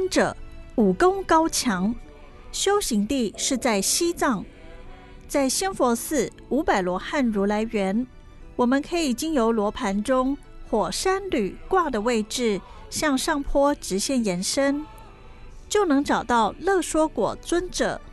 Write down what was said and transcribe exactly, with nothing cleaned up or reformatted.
尊者武功高强，修行地是在西藏。在仙佛寺五百罗汉如来园，我们可以经由罗盘中火山履挂的位置向上坡直线延伸，就能找到乐说果尊者